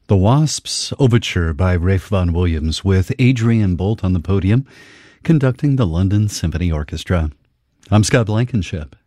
The Wasps Overture by Ralph Vaughan Williams with Adrian Bolt on the podium conducting the London Symphony Orchestra. I'm Scott Blankenship.